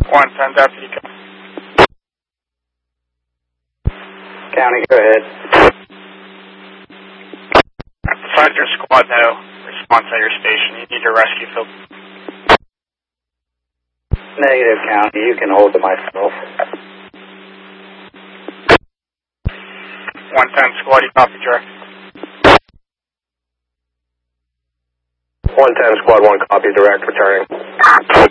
110 deputy. County, go ahead. Find your squad now. Response at your station. You need to rescue Phil. Negative, County. You can hold to myself. 110 squad, you copy direct. 110 squad 1 copy direct, returning.